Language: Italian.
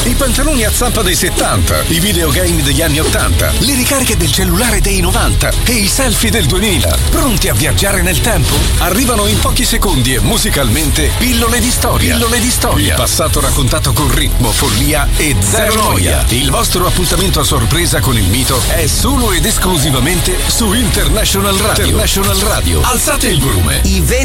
i pantaloni a zampa dei 70, i videogame degli anni 80, le ricariche del cellulare dei 90 e i selfie del 2000. Pronti a viaggiare nel tempo? Arrivano in pochi secondi e musicalmente Pillole di storia. Pillole di storia. Il passato raccontato con ritmo, follia e zero noia. Il vostro appuntamento a sorpresa con il mito è solo ed esclusivamente su International Radio. International Radio. Alzate il volume.